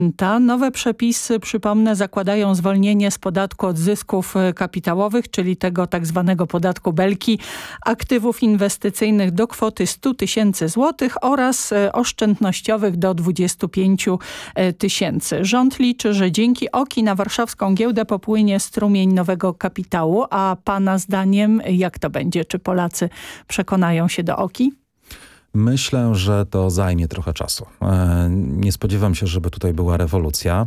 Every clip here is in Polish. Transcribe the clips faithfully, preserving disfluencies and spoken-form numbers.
Ta nowe przepisy, przypomnę, zakładają zwolnienie z podatku od zysków kapitałowych, czyli tego tak zwanego podatku Belki, aktywów inwestycyjnych do kwoty sto tysięcy złotych oraz oszczędnościowych do dwudziestu pięciu tysięcy. Rząd liczy, że dzięki O K I na warszawską giełdę popłynie strumień nowego kapitału, a pana zdaniem jak to będzie? Czy Polacy przekonają się do O K I? Myślę, że to zajmie trochę czasu. Nie spodziewam się, żeby tutaj była rewolucja,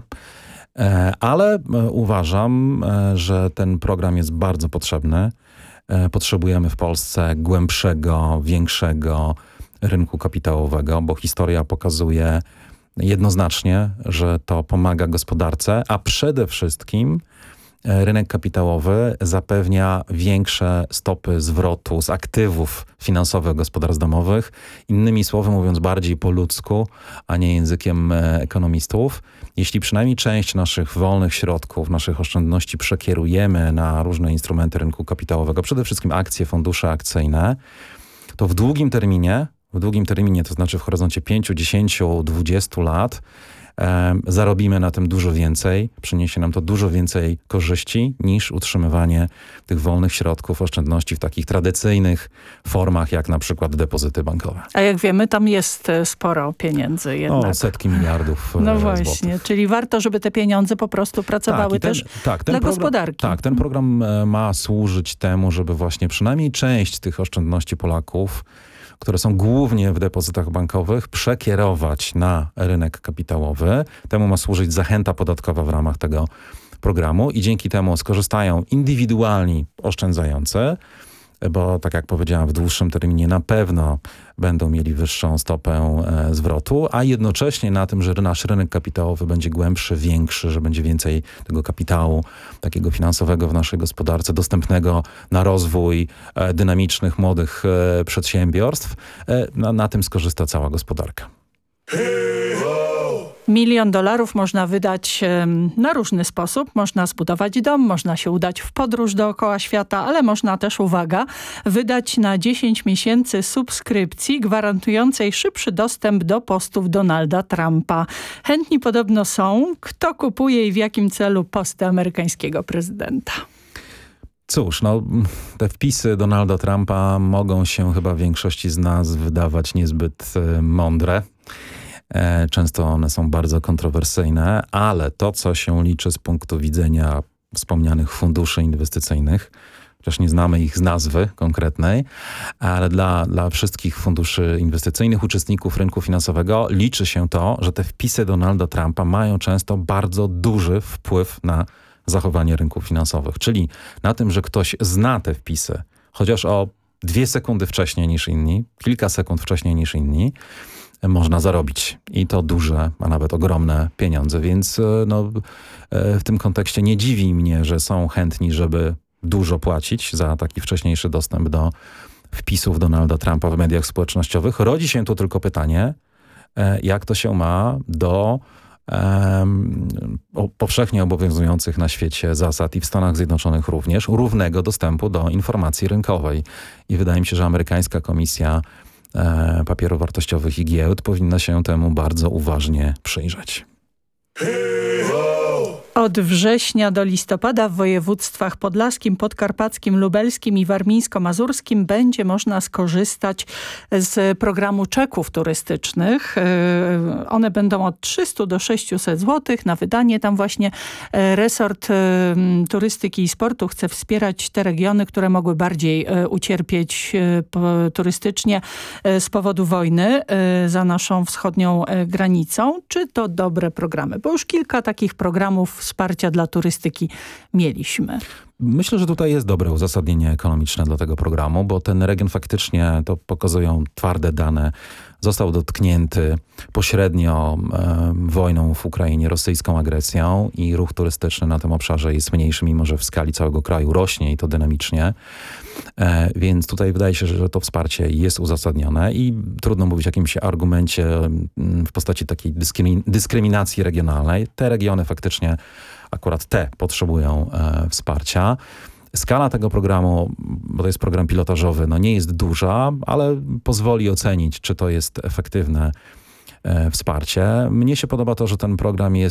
ale uważam, że ten program jest bardzo potrzebny. Potrzebujemy w Polsce głębszego, większego rynku kapitałowego, bo historia pokazuje jednoznacznie, że to pomaga gospodarce, a przede wszystkim rynek kapitałowy zapewnia większe stopy zwrotu z aktywów finansowych gospodarstw domowych. Innymi słowy mówiąc bardziej po ludzku, a nie językiem ekonomistów. Jeśli przynajmniej część naszych wolnych środków, naszych oszczędności przekierujemy na różne instrumenty rynku kapitałowego, przede wszystkim akcje, fundusze akcyjne, to w długim terminie, w długim terminie, to znaczy w horyzoncie pięciu, dziesięciu, dwudziestu lat, E, zarobimy na tym dużo więcej, przyniesie nam to dużo więcej korzyści niż utrzymywanie tych wolnych środków, oszczędności w takich tradycyjnych formach, jak na przykład depozyty bankowe. A jak wiemy, tam jest sporo pieniędzy jednak. O, setki miliardów No złotych. właśnie, czyli warto, żeby te pieniądze po prostu pracowały tak, ten, też tak, ten dla program, gospodarki. Tak, ten program ma służyć temu, żeby właśnie przynajmniej część tych oszczędności Polaków, które są głównie w depozytach bankowych, przekierować na rynek kapitałowy. Temu ma służyć zachęta podatkowa w ramach tego programu i dzięki temu skorzystają indywidualni oszczędzający, bo tak jak powiedziałam, w dłuższym terminie na pewno będą mieli wyższą stopę e, zwrotu, a jednocześnie na tym, że nasz rynek kapitałowy będzie głębszy, większy, że będzie więcej tego kapitału takiego finansowego w naszej gospodarce, dostępnego na rozwój e, dynamicznych, młodych e, przedsiębiorstw. E, na, na tym skorzysta cała gospodarka. Milion dolarów można wydać na różny sposób. Można zbudować dom, można się udać w podróż dookoła świata, ale można też, uwaga, wydać na dziesięć miesięcy subskrypcji gwarantującej szybszy dostęp do postów Donalda Trumpa. Chętni podobno są. Kto kupuje i w jakim celu posty amerykańskiego prezydenta? Cóż, no te wpisy Donalda Trumpa mogą się chyba większości z nas wydawać niezbyt y, mądre. Często one są bardzo kontrowersyjne, ale to, co się liczy z punktu widzenia wspomnianych funduszy inwestycyjnych, chociaż nie znamy ich z nazwy konkretnej, ale dla, dla wszystkich funduszy inwestycyjnych, uczestników rynku finansowego liczy się to, że te wpisy Donalda Trumpa mają często bardzo duży wpływ na zachowanie rynków finansowych. Czyli na tym, że ktoś zna te wpisy, chociaż o dwie sekundy wcześniej niż inni, kilka sekund wcześniej niż inni, można zarobić. I to duże, a nawet ogromne pieniądze. Więc no, w tym kontekście nie dziwi mnie, że są chętni, żeby dużo płacić za taki wcześniejszy dostęp do wpisów Donalda Trumpa w mediach społecznościowych. Rodzi się tu tylko pytanie, jak to się ma do um, powszechnie obowiązujących na świecie zasad i w Stanach Zjednoczonych również równego dostępu do informacji rynkowej. I wydaje mi się, że amerykańska komisja papierów wartościowych i giełd powinna się temu bardzo uważnie przyjrzeć. Od września do listopada w województwach podlaskim, podkarpackim, lubelskim i warmińsko-mazurskim będzie można skorzystać z programu czeków turystycznych. One będą od trzystu do sześciuset złotych na wydanie. Tam właśnie resort turystyki i sportu chce wspierać te regiony, które mogły bardziej ucierpieć turystycznie z powodu wojny za naszą wschodnią granicą. Czy to dobre programy? Bo już kilka takich programów wsparcia dla turystyki mieliśmy. Myślę, że tutaj jest dobre uzasadnienie ekonomiczne dla tego programu, bo ten region faktycznie, to pokazują twarde dane, został dotknięty pośrednio e, wojną w Ukrainie, rosyjską agresją i ruch turystyczny na tym obszarze jest mniejszy, mimo że w skali całego kraju rośnie i to dynamicznie. E, więc tutaj wydaje się, że to wsparcie jest uzasadnione i trudno mówić o jakimś argumencie w postaci takiej dyskrymin- dyskryminacji regionalnej. Te regiony faktycznie, akurat te potrzebują e, wsparcia. Skala tego programu, bo to jest program pilotażowy, no nie jest duża, ale pozwoli ocenić, czy to jest efektywne e, wsparcie. Mnie się podoba to, że ten program jest